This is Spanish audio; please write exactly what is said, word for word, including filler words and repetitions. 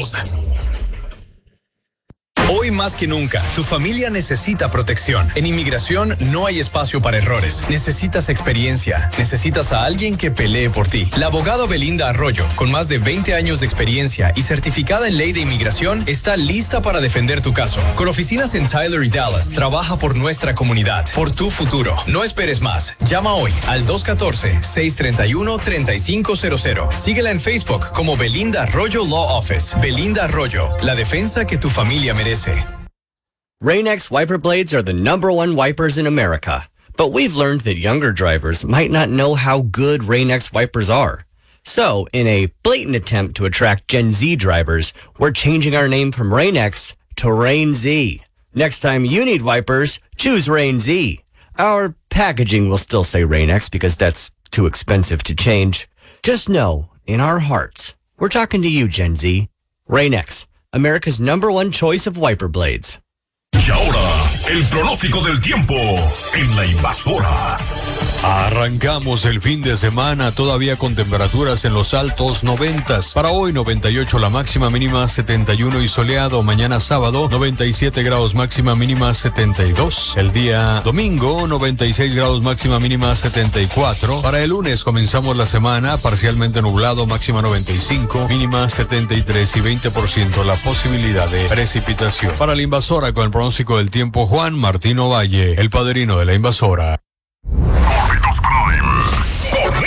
Regresamos. Hoy más que nunca, tu familia necesita protección. En inmigración no hay espacio para errores. Necesitas experiencia. Necesitas a alguien que pelee por ti. La abogada Belinda Arroyo, con más de veinte años de experiencia y certificada en ley de inmigración, está lista para defender tu caso. Con oficinas en Tyler y Dallas, trabaja por nuestra comunidad, por tu futuro. No esperes más. Llama hoy al dos uno cuatro, seis tres uno, tres cinco cero cero. Síguela en Facebook como Belinda Arroyo Law Office. Belinda Arroyo, la defensa que tu familia merece. Rain-X wiper blades are the number one wipers in America, but we've learned that younger drivers might not know how good Rain-X wipers are. So, in a blatant attempt to attract Gen Z drivers, we're changing our name from Rain-X to Rain-Z. Next time you need wipers, choose Rain-Z. Our packaging will still say Rain-X because that's too expensive to change. Just know, in our hearts, we're talking to you, Gen Z. Rain-X, America's number one choice of wiper blades. Y ahora, el pronóstico del tiempo en La Invasora. Arrancamos el fin de semana todavía con temperaturas en los altos noventas. Para hoy noventa y ocho la máxima, mínima setenta y uno y soleado. Mañana sábado noventa y siete grados, máxima mínima setenta y dos. El día domingo noventa y seis grados, máxima mínima setenta y cuatro. Para el lunes comenzamos la semana parcialmente nublado, máxima noventa y cinco, mínima setenta y tres y veinte por ciento la posibilidad de precipitación. Para La Invasora con el pronóstico del tiempo, Juan Martino Valle, el padrino de La Invasora.